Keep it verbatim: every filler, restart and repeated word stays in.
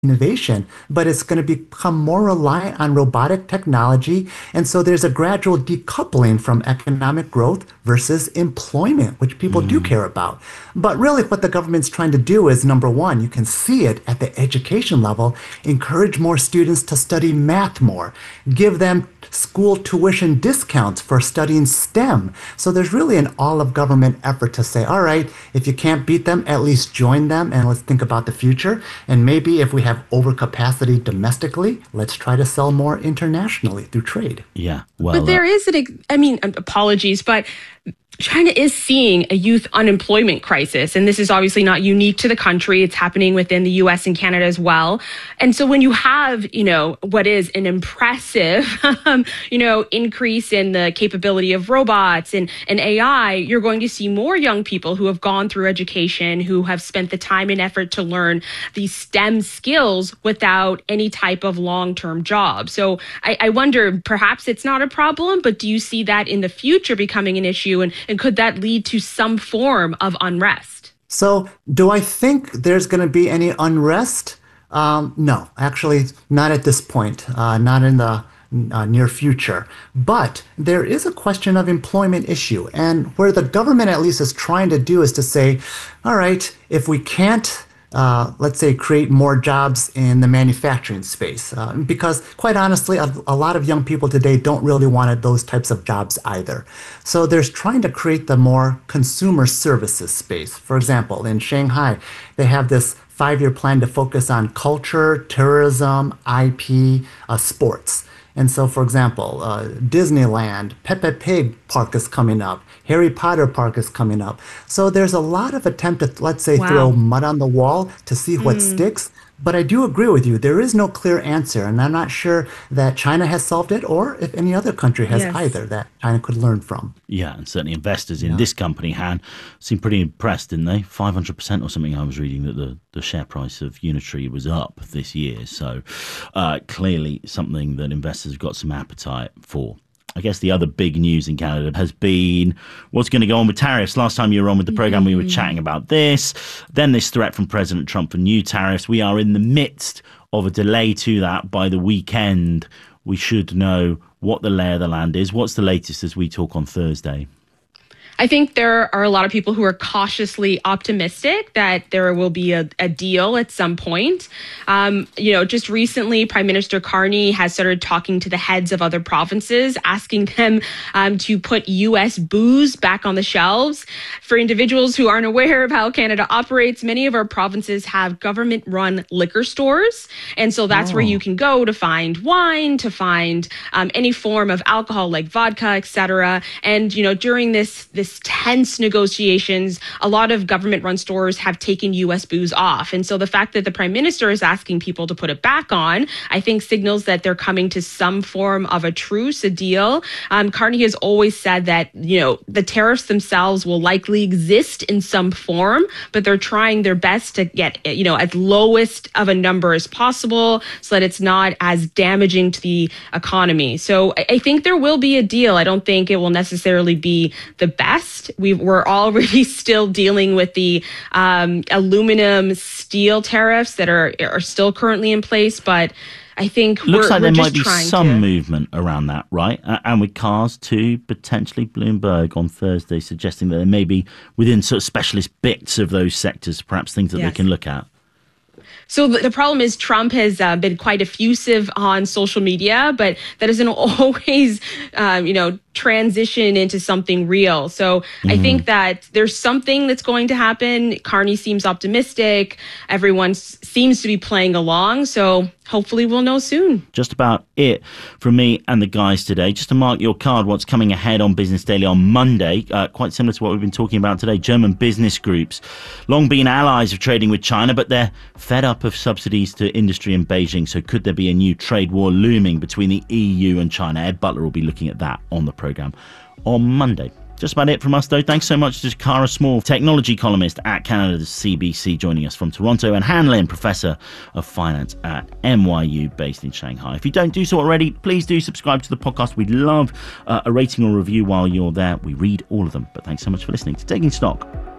innovation, but it's going to become more reliant on robotic technology. And so there's a gradual decoupling from economic growth versus employment, which people mm. do care about. But really what the government's trying to do is, number one, you can see it at the education level, encourage more students to study math more, give them school tuition discounts for studying STEM. So there's really an all-of-government effort to say, all right, if you can't beat them, at least join them, and let's think about the future. And maybe if we have overcapacity domestically, let's try to sell more internationally through trade. Yeah, well, but there uh, is an, I mean, apologies, but China is seeing a youth unemployment crisis, and this is obviously not unique to the country. It's happening within the U S and Canada as well. And so when you have, you know, what is an impressive, um, you know, increase in the capability of robots and, and A I, you're going to see more young people who have gone through education, who have spent the time and effort to learn these STEM skills without any type of long-term job. So I, I wonder, perhaps it's not a problem, but do you see that in the future becoming an issue? And And could that lead to some form of unrest? So do I think there's going to be any unrest? Um, no, actually, not at this point, uh, not in the uh, near future. But there is a question of employment issue. And where the government at least is trying to do is to say, all right, if we can't Uh, let's say, create more jobs in the manufacturing space. Uh, because quite honestly, a, a lot of young people today don't really want those types of jobs either. So there's trying to create the more consumer services space. For example, in Shanghai, they have this five-year plan to focus on culture, tourism, I P, uh, sports. And so, for example, uh, Disneyland, Peppa Pig Park is coming up. Harry Potter Park is coming up. So there's a lot of attempt to, let's say, wow. throw mud on the wall to see what mm. sticks. But I do agree with you. There is no clear answer. And I'm not sure that China has solved it or if any other country has yes. either that China could learn from. Yeah, and certainly investors in yeah. this company, Han, seem pretty impressed, didn't they? five hundred percent or something I was reading that the, the share price of Unitree was up this year. So uh, clearly something that investors have got some appetite for. I guess the other big news in Canada has been what's going to go on with tariffs. Last time you were on with the program, mm-hmm. we were chatting about this. Then this threat from President Trump for new tariffs. We are in the midst of a delay to that. By the weekend, we should know what the lay of the land is. What's the latest as we talk on Thursday? I think there are a lot of people who are cautiously optimistic that there will be a, a deal at some point. Um, you know, just recently, Prime Minister Carney has started talking to the heads of other provinces, asking them um, to put U S booze back on the shelves. For individuals who aren't aware of how Canada operates, many of our provinces have government-run liquor stores. And so that's oh. where you can go to find wine, to find um, any form of alcohol like vodka, et cetera. And, you know, during this, this tense negotiations, a lot of government-run stores have taken U S booze off. And so the fact that the Prime Minister is asking people to put it back on, I think signals that they're coming to some form of a truce, a deal. Um, Carney has always said that, you know, the tariffs themselves will likely exist in some form, but they're trying their best to get, you know, as lowest of a number as possible so that it's not as damaging to the economy. So I, I think there will be a deal. I don't think it will necessarily be the best. We we're already still dealing with the um, aluminum steel tariffs that are are still currently in place, but I think looks we're, like we're there just might be trying some to... movement around that, right? Uh, and with cars too, potentially Bloomberg on Thursday suggesting that there may be within sort of specialist bits of those sectors, perhaps things that yes. they can look at. So the problem is Trump has uh, been quite effusive on social media, but that doesn't always, um, you know, transition into something real. So mm-hmm. I think that there's something that's going to happen. Carney seems optimistic. Everyone s- seems to be playing along. So hopefully we'll know soon. Just about it from me and the guys today. Just to mark your card, what's coming ahead on Business Daily on Monday, uh, quite similar to what we've been talking about today. German business groups, long been allies of trading with China, but they're fed up of subsidies to industry in Beijing. So could there be a new trade war looming between the E U and China? Ed Butler will be looking at that on the programme on Monday. Just about it from us, though. Thanks so much to Cara Small, technology columnist at Canada's C B C, joining us from Toronto, and Han Lin, Professor of Finance at N Y U, based in Shanghai. If you don't do so already, please do subscribe to the podcast. We'd love uh, a rating or review while you're there. We read all of them. But thanks so much for listening to Taking Stock.